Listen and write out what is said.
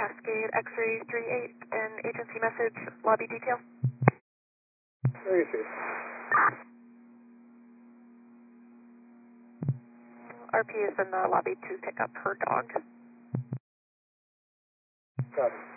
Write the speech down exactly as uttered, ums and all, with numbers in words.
Cascade X-ray three eight and agency message, lobby detail. Very good. R P is in the lobby to pick up her dog. Copy.